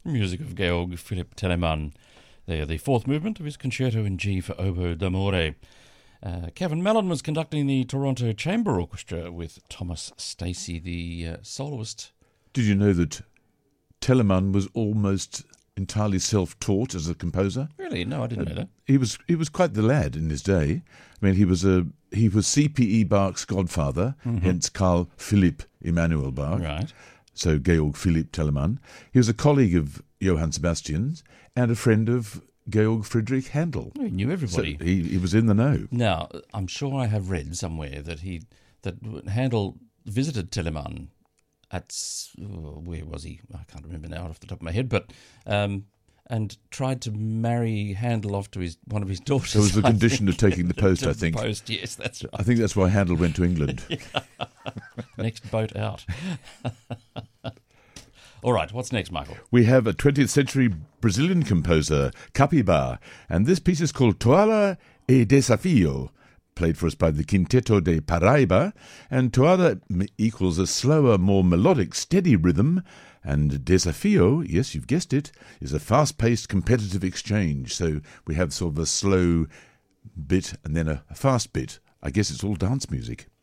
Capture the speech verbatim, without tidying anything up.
Music of Georg Philipp Telemann. There, the fourth movement of his Concerto in G for Oboe d'Amore. Uh, Kevin Mellon was conducting the Toronto Chamber Orchestra with Thomas Stacey, the uh, soloist. Did you know that Telemann was almost entirely self-taught as a composer? Really? No, I didn't know that. He was he was quite the lad in his day. I mean, he was a he was C P E Bach's godfather, mm-hmm. hence Carl Philipp Emanuel Bach. Right. So Georg Philipp Telemann. He was a colleague of Johann Sebastian's and a friend of Georg Friedrich Handel. He knew everybody. So he, he was in the know. Now, I'm sure I have read somewhere that he that Handel visited Telemann at, oh, where was he? I can't remember now off the top of my head, but um, and tried to marry Handel off to his one of his daughters. So it was a condition think. of taking the post, I think. The post, yes, that's right. I think that's why Handel went to England. Next boat out. All right, what's next, Michael? We have a twentieth century Brazilian composer, Capibá, and this piece is called Toada e Desafio, played for us by the Quinteto de Paraíba, and Toada equals a slower, more melodic, steady rhythm, and Desafio, yes, you've guessed it, is a fast-paced competitive exchange, so we have sort of a slow bit and then a fast bit. I guess it's all dance music.